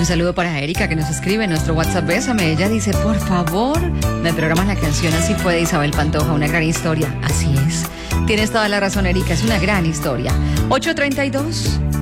Un saludo para Erika que nos escribe en nuestro WhatsApp Bésame. Ella dice, por favor, me programas la canción Así fue de Isabel Pantoja, una gran historia. Así es. Tienes toda la razón, Erika, es una gran historia. 8:32.